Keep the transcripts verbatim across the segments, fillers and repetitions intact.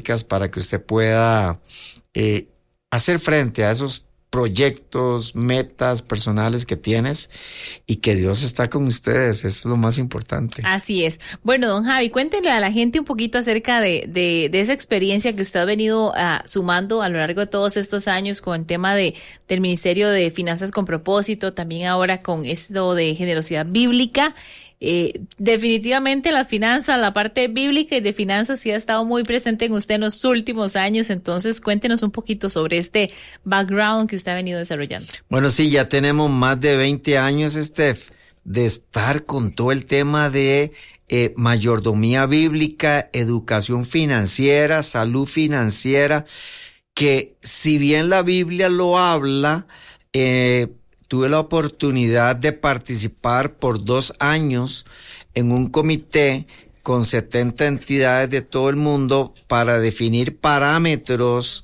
bíblicas para que usted pueda eh, hacer frente a esos proyectos, metas personales que tienes y que Dios está con ustedes. Eso es lo más importante. Así es. Bueno, don Javi, cuéntenle a la gente un poquito acerca de, de, de esa experiencia que usted ha venido uh, sumando a lo largo de todos estos años con el tema de, del Ministerio de Finanzas con Propósito, también ahora con esto de generosidad bíblica. Eh, definitivamente la finanza, la parte bíblica y de finanzas sí ha estado muy presente en usted en los últimos años, entonces cuéntenos un poquito sobre este background que usted ha venido desarrollando. Bueno, sí, ya tenemos más de veinte años, Steph, de estar con todo el tema de eh, mayordomía bíblica, educación financiera, salud financiera, que si bien la Biblia lo habla, eh, tuve la oportunidad de participar por dos años en un comité con setenta entidades de todo el mundo para definir parámetros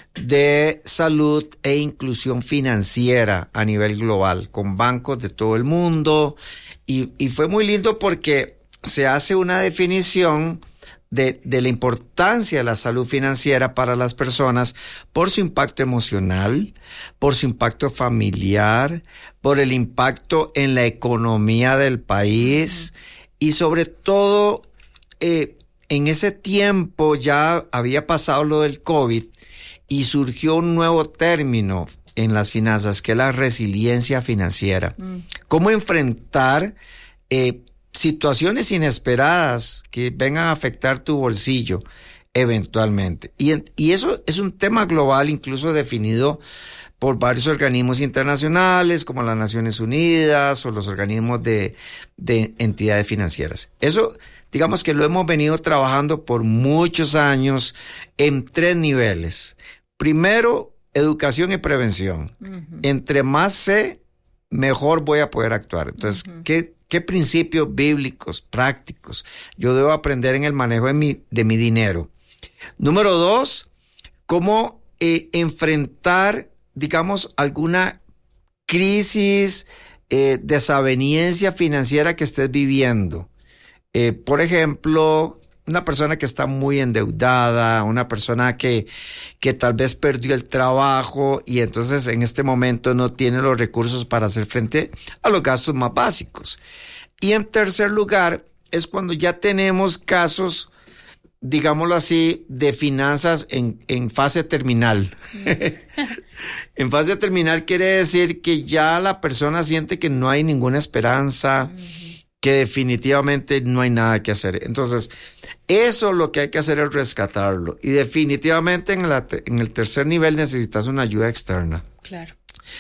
de salud e inclusión financiera a nivel global, con bancos de todo el mundo. Y, y fue muy lindo porque se hace una definición De, de la importancia de la salud financiera para las personas por su impacto emocional, por su impacto familiar, por el impacto en la economía del país y sobre todo eh, en ese tiempo ya había pasado lo del COVID y surgió un nuevo término en las finanzas que es la resiliencia financiera. Mm. ¿Cómo enfrentar eh, situaciones inesperadas que vengan a afectar tu bolsillo eventualmente? Y, y eso es un tema global, incluso definido por varios organismos internacionales como las Naciones Unidas o los organismos de, de entidades financieras. Eso, digamos que lo hemos venido trabajando por muchos años en tres niveles. Primero, educación y prevención. Uh-huh. Entre más sé, mejor voy a poder actuar. Entonces, uh-huh. ¿qué ¿Qué principios bíblicos, prácticos, yo debo aprender en el manejo de mi, de mi dinero? Número dos, cómo eh, enfrentar, digamos, alguna crisis, eh, desaveniencia financiera que estés viviendo. Eh, por ejemplo, una persona que está muy endeudada, una persona que, que tal vez perdió el trabajo y entonces en este momento no tiene los recursos para hacer frente a los gastos más básicos. Y en tercer lugar, es cuando ya tenemos casos, digámoslo así, de finanzas en, en fase terminal. En fase terminal quiere decir que ya la persona siente que no hay ninguna esperanza, que definitivamente no hay nada que hacer. Entonces, eso lo que hay que hacer es rescatarlo. Y definitivamente en, la, en el tercer nivel necesitas una ayuda externa. Claro.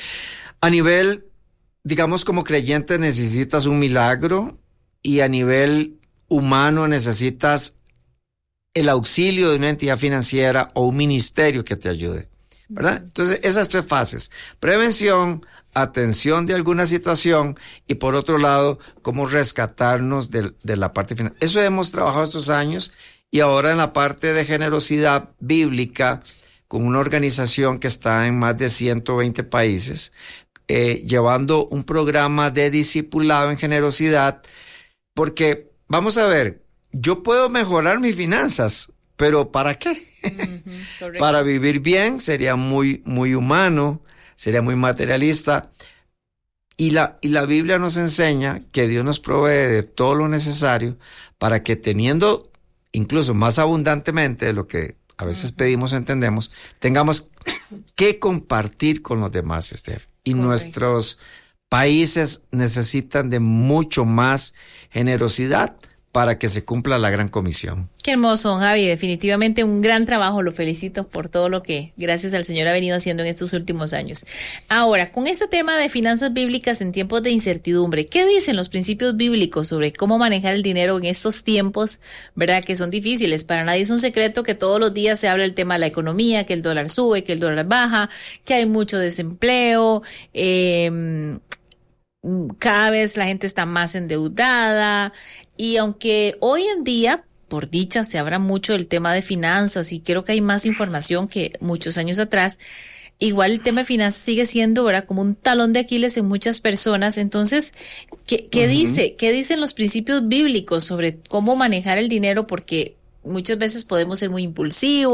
A nivel, digamos, como creyente necesitas un milagro y a nivel humano necesitas el auxilio de una entidad financiera o un ministerio que te ayude, ¿verdad? Entonces, esas tres fases: prevención, atención de alguna situación y por otro lado, cómo rescatarnos de, de la parte final. Eso hemos trabajado estos años y ahora en la parte de generosidad bíblica con una organización que está en más de ciento veinte países, eh, llevando un programa de discipulado en generosidad, porque vamos a ver, yo puedo mejorar mis finanzas, pero ¿para qué? Uh-huh, para vivir bien sería muy, muy humano, sería muy materialista. Y la, y la Biblia nos enseña que Dios nos provee de todo lo necesario para que teniendo incluso más abundantemente de lo que a veces uh-huh. pedimos o entendemos, tengamos que compartir con los demás, Steph. Y Correcto. Nuestros países necesitan de mucho más generosidad para que se cumpla la gran comisión. Qué hermoso, don Javi, definitivamente un gran trabajo, lo felicito por todo lo que gracias al Señor ha venido haciendo en estos últimos años. Ahora, con este tema de finanzas bíblicas en tiempos de incertidumbre, ¿qué dicen los principios bíblicos sobre cómo manejar el dinero en estos tiempos, verdad, que son difíciles? Para nadie es un secreto que todos los días se habla el tema de la economía, que el dólar sube, que el dólar baja, que hay mucho desempleo, eh, cada vez la gente está más endeudada. Y aunque hoy en día, por dicha, se habla mucho del tema de finanzas y creo que hay más información que muchos años atrás, igual el tema de finanzas sigue siendo, ¿verdad?, como un talón de Aquiles en muchas personas. Entonces, ¿qué, qué uh-huh. dice? ¿Qué dicen los principios bíblicos sobre cómo manejar el dinero? Porque muchas veces podemos ser muy impulsivos.